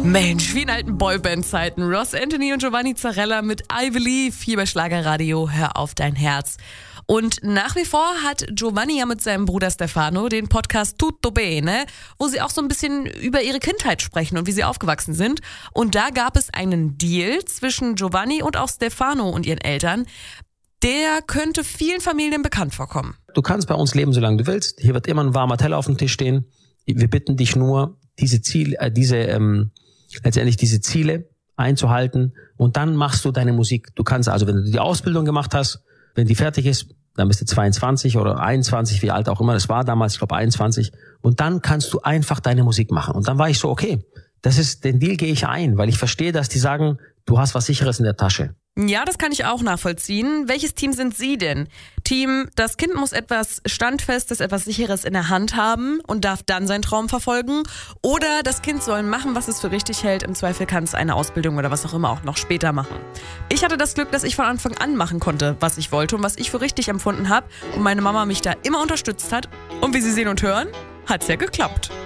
Mensch, wie in alten Boyband-Zeiten. Ross Anthony und Giovanni Zarella mit I Believe hier bei Schlagerradio. Hör auf dein Herz. Und nach wie vor hat Giovanni ja mit seinem Bruder Stefano den Podcast Tutto Bene, wo sie auch so ein bisschen über ihre Kindheit sprechen und wie sie aufgewachsen sind. Und da gab es einen Deal zwischen Giovanni und auch Stefano und ihren Eltern. Der könnte vielen Familien bekannt vorkommen. Du kannst bei uns leben, solange du willst. Hier wird immer ein warmer Teller auf dem Tisch stehen. Wir bitten dich nur, diese Ziele einzuhalten, und dann machst du deine Musik. Du kannst also, wenn du die Ausbildung gemacht hast, wenn die fertig ist, dann bist du 22 oder 21, wie alt auch immer das war damals, ich glaube 21, und dann kannst du einfach deine Musik machen. Und dann war ich so, okay, den Deal gehe ich ein, weil ich verstehe, dass die sagen, du hast was Sicheres in der Tasche. Ja, das kann ich auch nachvollziehen. Welches Team sind Sie denn? Team, das Kind muss etwas Standfestes, etwas Sicheres in der Hand haben und darf dann seinen Traum verfolgen? Oder das Kind soll machen, was es für richtig hält. Im Zweifel kann es eine Ausbildung oder was auch immer auch noch später machen. Ich hatte das Glück, dass ich von Anfang an machen konnte, was ich wollte und was ich für richtig empfunden habe. Und meine Mama mich da immer unterstützt hat. Und wie Sie sehen und hören, hat's ja geklappt.